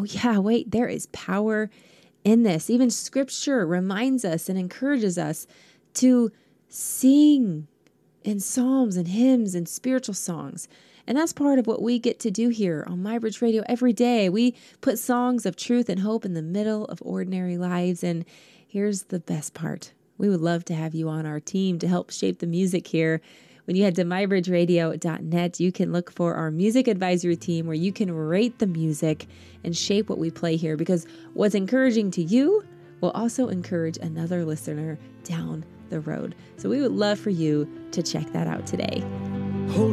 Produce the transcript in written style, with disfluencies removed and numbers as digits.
yeah, wait, there is power in this. Even scripture reminds us and encourages us to sing in psalms and hymns and spiritual songs. And that's part of what we get to do here on MyBridge Radio every day. We put songs of truth and hope in the middle of ordinary lives. And here's the best part. We would love to have you on our team to help shape the music here. When you head to mybridgeradio.net, you can look for our music advisory team where you can rate the music and shape what we play here, because what's encouraging to you will also encourage another listener down the road. So we would love for you to check that out today.